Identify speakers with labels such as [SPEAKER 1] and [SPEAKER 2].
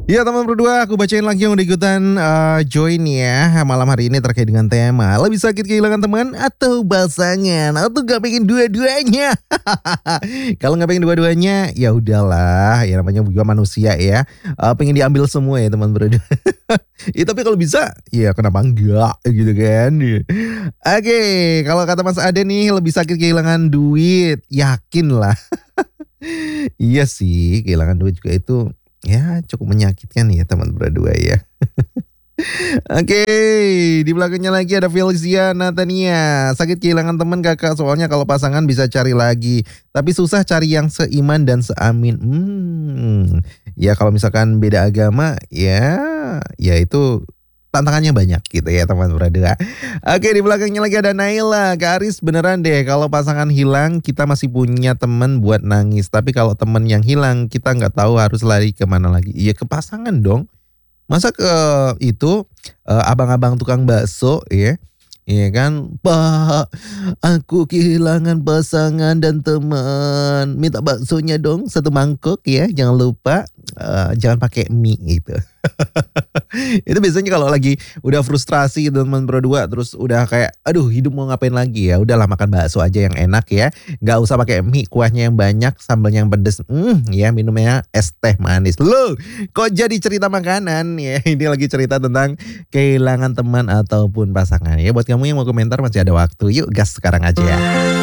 [SPEAKER 1] Iya teman berdua, aku bacain lagi yang udah ikutan join ya malam hari ini terkait dengan tema lebih sakit kehilangan teman atau pasangan atau gak pengen dua-duanya. Kalau nggak pengen dua-duanya ya udahlah, ya namanya juga manusia ya. Pengen diambil semua ya teman berdua. Ya tapi kalau bisa ya kenapa enggak gitu kan. Oke, kalau kata Mas Ade nih lebih sakit kehilangan duit, yakin lah. Iya sih, kehilangan duit juga itu ya cukup menyakitkan ya teman berdua ya. Oke, di belakangnya lagi ada Felicia Natania. Sakit kehilangan teman kakak, soalnya kalau pasangan bisa cari lagi. Tapi susah cari yang seiman dan seamin. Ya kalau misalkan beda agama, ya itu tantangannya banyak gitu ya teman berdua. Oke, di belakangnya lagi ada Naila. Kak Aris beneran deh, kalau pasangan hilang kita masih punya teman buat nangis. Tapi kalau teman yang hilang kita nggak tahu harus lari kemana lagi. Iya ke pasangan dong. Masa ke itu, abang-abang tukang bakso ya, iya kan, "Pak, aku kehilangan pasangan dan teman, minta baksonya dong satu mangkok ya, jangan lupa, jangan pakai mie," gitu. Itu biasanya kalau lagi udah frustrasi gitu teman berdua, terus udah kayak, "Aduh hidup mau ngapain lagi ya, udahlah makan bakso aja yang enak ya, nggak usah pakai mie, kuahnya yang banyak, sambalnya yang pedes, ya minumnya es teh manis." Loh, kok jadi cerita makanan ya? Ini lagi cerita tentang kehilangan teman ataupun pasangan ya. Buat kamu yang mau komentar masih ada waktu, yuk gas sekarang aja ya.